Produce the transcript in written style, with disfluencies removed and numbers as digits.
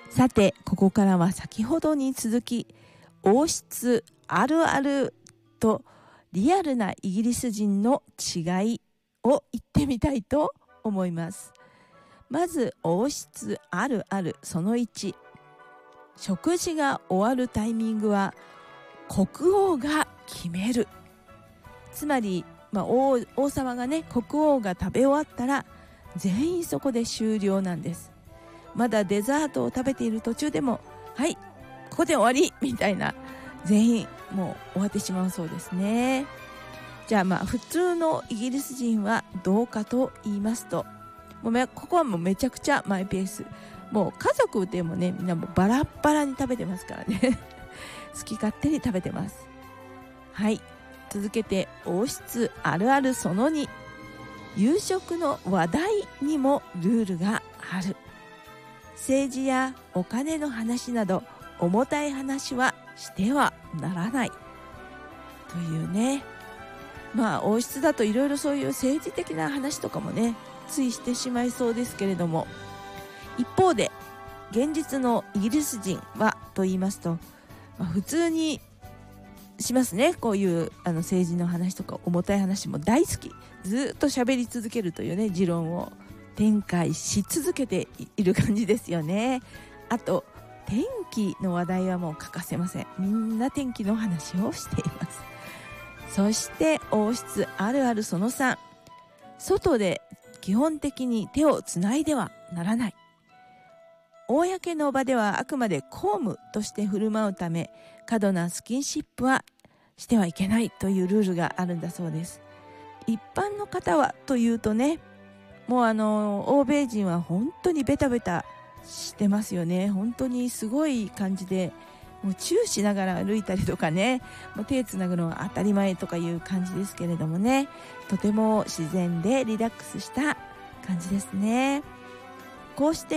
さて、ここからは先ほどに続き、王室あるあるとリアルなイギリス人の違いを言ってみたいと思います。まず王室あるあるその1、食事が終わるタイミングは国王が決める。つまり、王様がね、国王が食べ終わったら全員そこで終了なんです。まだデザートを食べている途中でも、はい、ここで終わりみたいな、全員もう終わってしまうそうですね。じゃあ普通のイギリス人はどうかと言いますと、ここはもうめちゃくちゃマイペース。もう家族でもね、みんなもうバラッバラに食べてますからね好き勝手に食べてます。はい、続けて王室あるあるその2、夕食の話題にもルールがある。政治やお金の話など重たい話はしてはならないというね。王室だといろいろそういう政治的な話とかもね、ついしてしまいそうですけれども、一方で現実のイギリス人はと言いますと、普通にしますね。こういう政治の話とか重たい話も大好き、ずっと喋り続けるというね、持論を展開し続けている感じですよね。あと天気の話題はもう欠かせません。みんな天気の話をしています。そして王室あるあるその3、外で基本的に手をつないではならない。公の場ではあくまで公務として振る舞うため、過度なスキンシップはしてはいけないというルールがあるんだそうです。一般の方はというとね、もう欧米人は本当にベタベタしてますよね。本当にすごい感じで、もうチューしながら歩いたりとかね、もう手つなぐのは当たり前とかいう感じですけれどもね、とても自然でリラックスした感じですね。こうして